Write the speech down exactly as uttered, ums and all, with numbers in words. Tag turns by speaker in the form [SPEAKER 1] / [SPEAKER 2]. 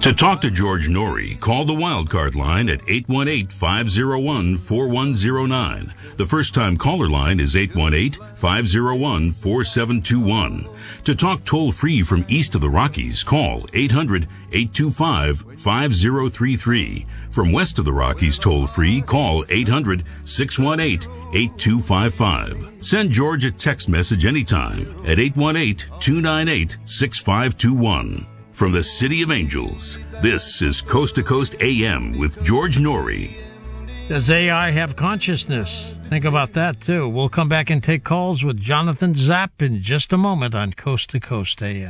[SPEAKER 1] To talk to George Norrie, call the Wildcard line at eight one eight, five oh one, four one oh nine. The first-time caller line is eight one eight, five oh one, four seven two one. To talk toll-free from east of the Rockies, call eight hundred, eight two five, five oh three three. From west of the Rockies toll-free, call eight hundred, six one eight, eight two five five. Send George a text message anytime at eight one eight, two nine eight, six five two one. From the City of Angels, this is Coast to Coast A M with George Norrie.
[SPEAKER 2] Does A I have consciousness? Think about that, too. We'll come back and take calls with Jonathan Zapp in just a moment on Coast to Coast A M.